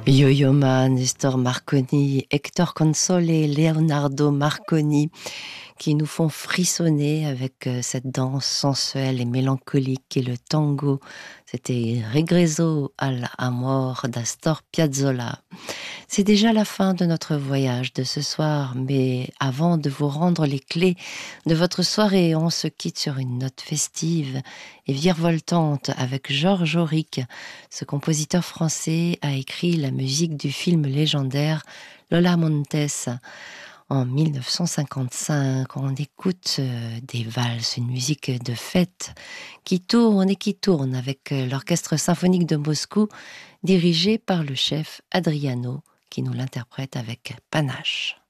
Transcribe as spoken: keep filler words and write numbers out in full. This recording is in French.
Yo-Yo Ma, Nestor Marconi, Hector Console, Leonardo Marconi, qui nous font frissonner avec euh, cette danse sensuelle et mélancolique qu'est le tango. C'était Regreso al Amor d'Astor Piazzolla. C'est déjà la fin de notre voyage de ce soir, mais avant de vous rendre les clés de votre soirée, on se quitte sur une note festive et virevoltante avec Georges Auric. Ce compositeur français a écrit la musique du film légendaire Lola Montes en mille neuf cent cinquante-cinq. On écoute euh, des valses, une musique de fête qui tourne et qui tourne avec euh, l'Orchestre symphonique de Moscou dirigé par le chef Adriano qui nous l'interprète avec panache.